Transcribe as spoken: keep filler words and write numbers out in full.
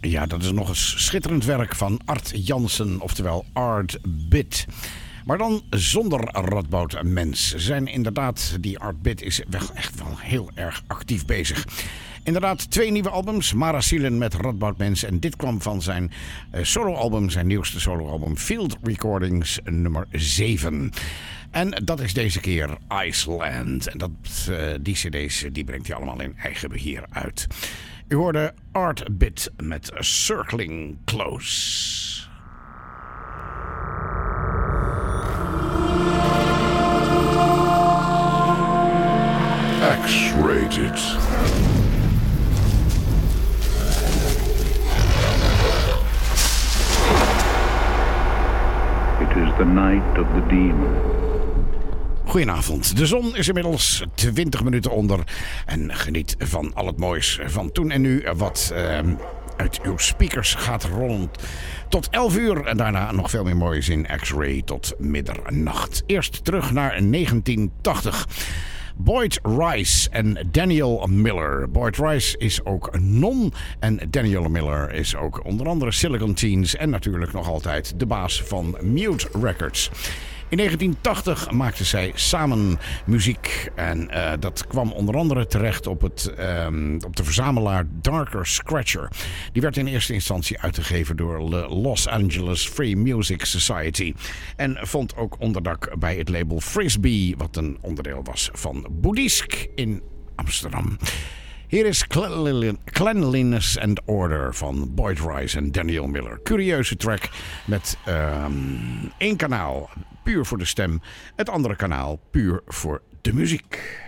Ja, dat is nog eens schitterend werk van Art Jansen, oftewel Art Bit. Maar dan zonder Radboud Mens. Ze zijn inderdaad, die Art Bit is wel echt wel heel erg actief bezig. Inderdaad, twee nieuwe albums. Mara Sielen met Radboud Mens. En dit kwam van zijn uh, soloalbum, zijn nieuwste soloalbum Field Recordings nummer zeven. En dat is deze keer Iceland. En dat, uh, die cd's die brengt hij allemaal in eigen beheer uit. U hoorde Art Bit met Circling Close. X-rated. It is the night of the demon. Goedenavond. De zon is inmiddels twintig minuten onder. En geniet van al het moois van toen en nu wat uh, uit uw speakers gaat rollen. Tot elf uur en daarna nog veel meer moois in X-Ray tot middernacht. Eerst terug naar negentien tachtig. Boyd Rice en Daniel Miller. Boyd Rice is ook non en Daniel Miller is ook onder andere Silicon Teens en natuurlijk nog altijd de baas van Mute Records. In negentien tachtig maakten zij samen muziek en uh, dat kwam onder andere terecht op, het, um, op de verzamelaar Darker Scratcher. Die werd in eerste instantie uitgegeven door de Los Angeles Free Music Society en vond ook onderdak bij het label Frisbee, wat een onderdeel was van Boeddhisk in Amsterdam. Hier is Cleanliness and Order van Boyd Rice en Daniel Miller. Curieuze track met um, één kanaal puur voor de stem, het andere kanaal puur voor de muziek.